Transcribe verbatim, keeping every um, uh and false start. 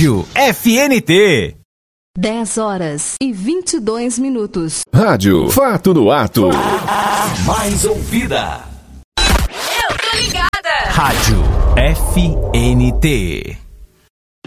Rádio F N T. dez horas e vinte e dois minutos. Rádio Fato no Ato. A mais ouvida. Eu tô ligada. Rádio F N T.